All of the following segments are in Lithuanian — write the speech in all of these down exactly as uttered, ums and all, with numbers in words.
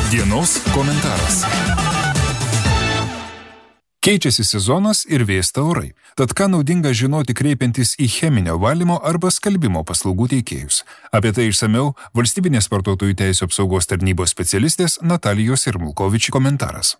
Dienos komentaras. Keičiasi sezonas ir vėsta orai. Tad ką naudinga žinoti kreipiantis į cheminio valymo arba skalbimo paslaugų teikėjus? Apie tai išsamiau Valstybinės vartotojų teisių apsaugos tarnybos specialistės Natalijos Irmulkovič komentaras.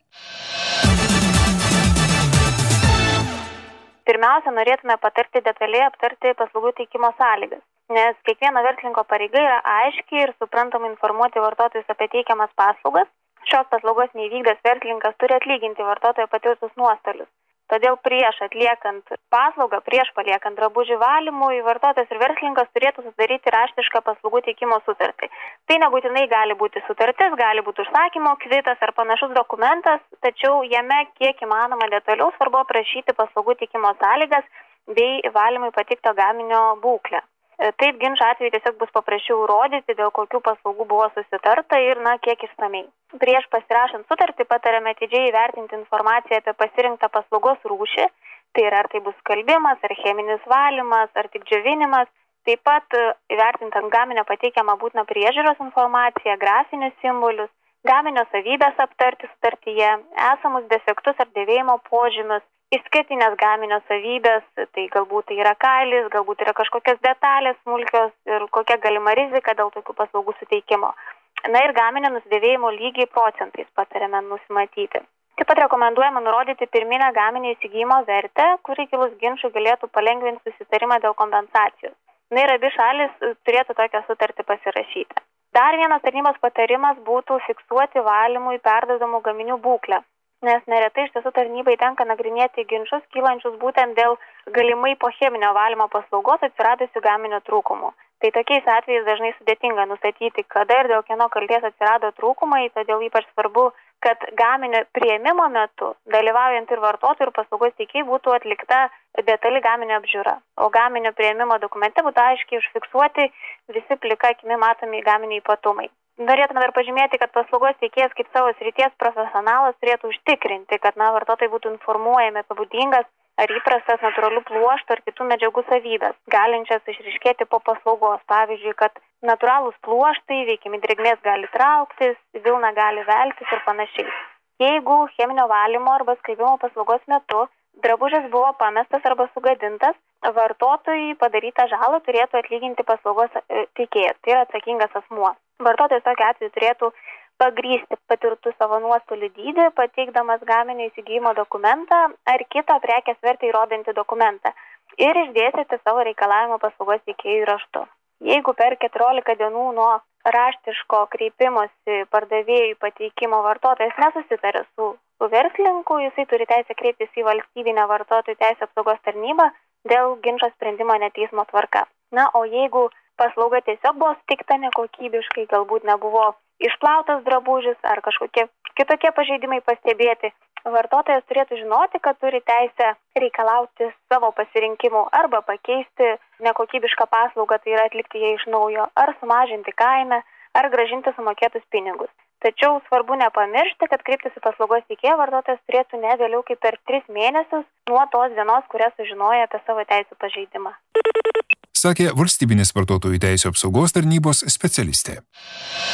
Pirmiausia, norėtume patarti detaliai aptarti paslaugų teikimo sąlygas, nes kiekvieno verslininko pareiga yra aiškiai ir suprantamai informuoti vartotojus apie teikiamas paslaugas. Šios paslaugos neįvykdęs verslininkas turi atlyginti vartotojo patirtus nuostolius. Todėl prieš atliekant paslaugą, prieš paliekant drabužių valymui, vartotojas ir verslininkas turėtų sudaryti raštišką paslaugų teikimo sutartį. Tai nebūtinai gali būti sutartis, gali būti užsakymo kvitas ar panašus dokumentas, tačiau jame kiek įmanoma detaliau svarbu aprašyti paslaugų teikimo sąlygas bei valymui pateikto gaminio būklę. Taip ginčo atveju tiesiog bus paprasčiau įrodyti, dėl kokių paslaugų buvo susitarta ir, na, kiek išsamiai. Prieš pasirašant sutartį patariame atidžiai įvertinti informaciją apie pasirinktą paslaugos rūšį, tai yra ar tai bus skalbimas, ar cheminis valymas, ar tik džiovinimas. Taip pat įvertinti ant gaminio pateikiamą būtiną priežiūros informaciją, grafinius simbolius, gaminio savybės aptarti sutartyje, esamus defektus ar dėvėjimo požymius, išskirtinės gaminio savybės, tai galbūt tai yra kailis, galbūt yra kažkokios detalės smulkios ir kokia galima rizika dėl tokių paslaugų suteikimo. Na ir gaminio nusidėvėjimo lygiai procentais patariame nusimatyti. Taip pat rekomenduojama nurodyti pirminę gaminio įsigijimo vertę, kuri kilus ginčų galėtų palengvinti susitarimą dėl kompensacijos. Na ir abi šalis turėtų tokią sutartį pasirašyti. Dar vienas tarnybos patarimas būtų fiksuoti valymui perdodamų gaminių būklę, nes neretai iš tiesų tarnybai tenka nagrinėti ginčus kylančius būtent dėl galimai po cheminio valymo paslaugos atsiradusių gaminio trūkumų. Tai tokiais atvejais dažnai sudėtinga nustatyti, kada ir dėl kieno kaltės atsirado trūkumai, todėl ypač svarbu, kad gaminio priėmimo metu, dalyvaujant ir vartotojų ir paslaugos teikėjai, būtų atlikta detali gaminio apžiūra, o gaminio priėmimo dokumente būtų aiškiai užfiksuoti visi plika akimi matomi gaminio ypatumai. Norėtume dar pažymėti, kad paslaugos teikėjas kaip savo srities profesionalas turėtų užtikrinti, kad na, vartotojai būtų informuojami apie būdingas ar įprastas natūralių pluoštų ar kitų medžiagų savybės, galinčias išryškėti po paslaugos. Pavyzdžiui, kad natūralūs pluoštai veikiami drėgmės gali trauktis, vilna gali veltis ir panašiai. Jeigu cheminio valymo arba skalbimo paslaugos metu drabužis buvo pamestas arba sugadintas, vartotojui padarytą žalą turėtų atlyginti paslaugos teikėjas, tai yra atsakingas asmuo. Vartotojas tokiu atveju turėtų pagrįsti patirtų savo nuostolių dydį, pateikdamas gaminio įsigijimo dokumentą ar kitą prekės vertę įrodantį dokumentą ir išdėstyti savo reikalavimą paslaugos teikėjui raštu. Jeigu per keturiolika dienų nuo raštiško kreipimosi pardavėjui pateikimo vartotojas nesusitarė su, su verslininku, jisai turi teisę kreiptis į Valstybinę vartotojų teisių apsaugos tarnybą dėl ginčo sprendimo neteismo tvarka. Na, o jeigu paslauga tiesiog buvo suteikta nekokybiškai, galbūt nebuvo išplautas drabužis ar kažkokie kitokie pažeidimai pastebėti, vartotojas turėtų žinoti, kad turi teisę reikalauti savo pasirinkimų arba pakeisti nekokybišką paslaugą, tai yra atlikti ją iš naujo, ar sumažinti kainą, ar grąžinti sumokėtus pinigus. Tačiau svarbu nepamiršti, kad kreiptis į paslaugos teikėją vartotojas turėtų ne vėliau kaip per tris mėnesius nuo tos dienos, kurią sužinojo apie savo teisų pažeidimą. Sakė Valstybinės vartotojų teisių apsaugos tarnybos specialistė.